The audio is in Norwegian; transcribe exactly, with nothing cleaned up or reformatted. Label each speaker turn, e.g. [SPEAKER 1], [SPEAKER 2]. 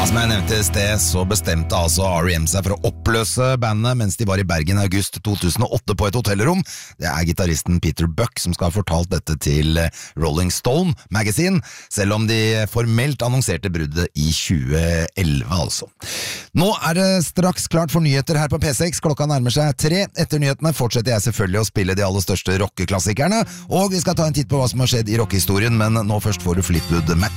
[SPEAKER 1] som jeg nevnte i sted, så bestemte altså R E M seg for å oppløse bandet mens de var i Bergen i august to tusen og åtte på et hotellrom. Det er gitaristen Peter Buck som skal ha fortalt dette til Rolling Stone Magazine, selv om de formelt annonserte bruddet i tjue elleve altså. Nå er det straks klart for nyheter her på P seks, klokka nærmer seg tre. Etter nyhetene fortsetter jeg selvfølgelig å spille de aller største rockeklassikerne, og vi skal ta en titt på hva som har skjedd i rockehistorien, men nå først får du Fleetwood Mac.